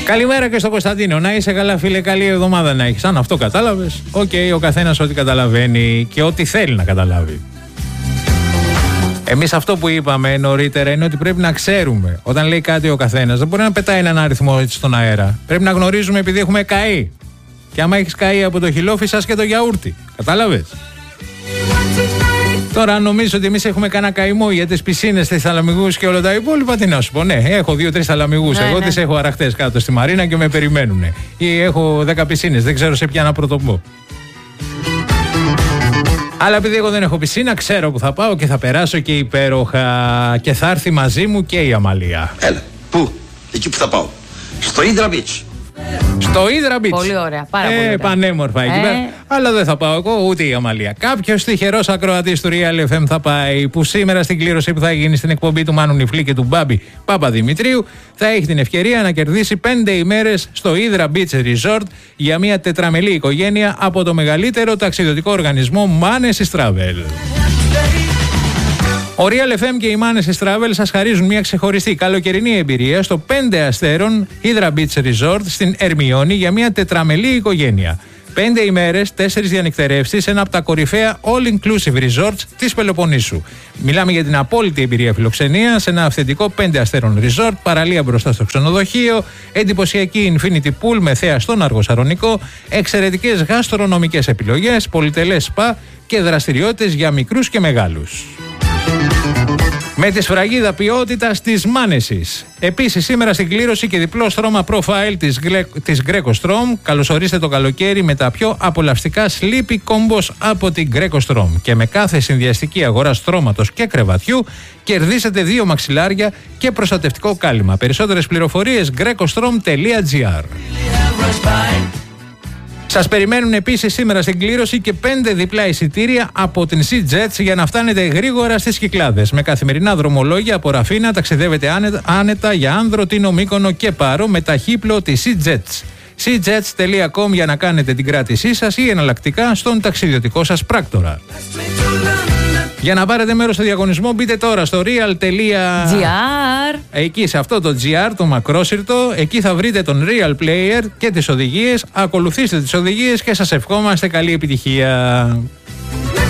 Καλημέρα και στο Κωνσταντίνο. Να είσαι καλά, φίλε. Καλή εβδομάδα να έχεις. Αν αυτό κατάλαβες, ο καθένας ό,τι καταλαβαίνει και ό,τι θέλει να καταλάβει. Εμείς αυτό που είπαμε νωρίτερα είναι ότι πρέπει να ξέρουμε. Όταν λέει κάτι ο καθένας, δεν μπορεί να πετάει έναν αριθμό έτσι στον αέρα. Πρέπει να γνωρίζουμε επειδή έχουμε καεί. Και άμα έχεις καεί από το χιλόφι σας και το γιαούρτι. Κατάλαβες. Τώρα, αν νομίζω ότι εμείς έχουμε κανένα καημό για τις πισίνες, τις θαλαμιγούς και όλα τα υπόλοιπα, τι να σου πω. Ναι, έχω 2-3 θαλαμιγούς. Εγώ τις έχω αραχτές κάτω στη Μαρίνα και με περιμένουν. Ή έχω 10 πισίνες, δεν ξέρω σε ποια να πρωτοπώ. Αλλά επειδή εγώ δεν έχω πισίνα, ξέρω που θα πάω και θα περάσω και υπέροχα. Και θα έρθει μαζί μου και η Αμαλία. Έλα, πού? Εκεί που θα πάω. Στο Hydra Beach. Στο Hydra Beach. Πολύ ωραία, πάρα πολύ ωραία. Πανέμορφα εκεί πέρα. Αλλά δεν θα πάω εγώ ούτε η Αμαλία. Κάποιος τυχερός ακροατής του Real FM θα πάει, που σήμερα στην κλήρωση που θα γίνει στην εκπομπή του Μάνου Νιφλή και του Μπάμπη Παπαδημητρίου θα έχει την ευκαιρία να κερδίσει 5 ημέρες στο Hydra Beach Resort για μια τετραμελή οικογένεια από το μεγαλύτερο ταξιδιωτικό οργανισμό Manesis Travel. Ο Real FM και οι Manesis Travel σας χαρίζουν μια ξεχωριστή καλοκαιρινή εμπειρία στο 5 αστέρων Hydra Beach Resort στην Ερμιόνη για μια τετραμελή οικογένεια. 5 ημέρες, 4 διανυκτερεύσεις σε ένα από τα κορυφαία all-inclusive resorts της Πελοποννήσου. Μιλάμε για την απόλυτη εμπειρία φιλοξενία σε ένα αυθεντικό 5 αστέρων resort, παραλία μπροστά στο ξενοδοχείο, εντυπωσιακή infinity pool με θέα στον Αργοσαρονικό, εξαιρετικές γαστρονομικές επιλογές, πολυτελές σπα και δραστηριότητες για μικρούς και μεγάλους. Με τη σφραγίδα ποιότητας της Manesis. Επίσης, σήμερα στην κλήρωση και διπλό στρώμα profile της Greco Strom. Καλωσορίστε το καλοκαίρι με τα πιο απολαυστικά sleepy combos από την Greco Strom. Και με κάθε συνδυαστική αγορά στρώματος και κρεβατιού κερδίσετε 2 μαξιλάρια και προστατευτικό κάλυμα. Περισσότερες πληροφορίες grecostrom.gr. Σας περιμένουν επίσης σήμερα στην κλήρωση και 5 διπλά εισιτήρια από την SeaJets για να φτάνετε γρήγορα στις Κυκλάδες. Με καθημερινά δρομολόγια από Ραφίνα ταξιδεύετε άνετα για Άνδρο, Τίνο, Μύκονο και Πάρο με ταχύπλο τη SeaJets. SeaJets.com για να κάνετε την κράτησή σας ή εναλλακτικά στον ταξιδιωτικό σας πράκτορα. Για να πάρετε μέρος στο διαγωνισμό μπείτε τώρα στο real.gr. Εκεί σε αυτό το GR, το μακρόσυρτο, εκεί θα βρείτε τον Real Player και τις οδηγίες. Ακολουθήστε τις οδηγίες και σας ευχόμαστε καλή επιτυχία.